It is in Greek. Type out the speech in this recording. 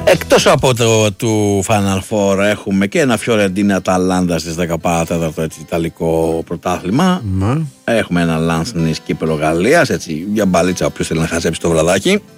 Εκτός από το του Final Four έχουμε και ένα Φιωρεντίνα Αταλάντα στις 10 παρατέταρτο, έτσι, ιταλικό πρωτάθλημα. Έχουμε ένα Λανς Νις Κύπελλο Γαλλίας, έτσι, για μπαλίτσα όποιος θέλει να χασέψει το βραδάκι.